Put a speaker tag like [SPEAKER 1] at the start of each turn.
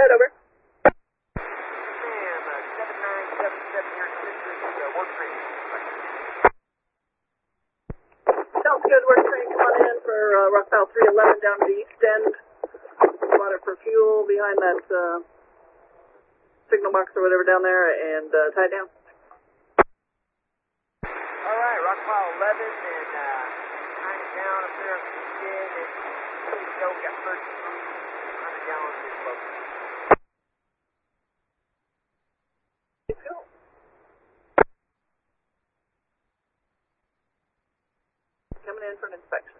[SPEAKER 1] ahead, over.
[SPEAKER 2] Sam, 7977 here in Citrus, work train inspection.
[SPEAKER 1] Sounds good. Work train, come on in for rough file 311 down to the east end. Water for fuel behind that signal box or whatever down there, and tie it down.
[SPEAKER 2] All right, rock file 11, and tying it down up there on the east end, and please go, we got 3,300 gallons of boat.
[SPEAKER 1] Let's go. Coming in for an inspection.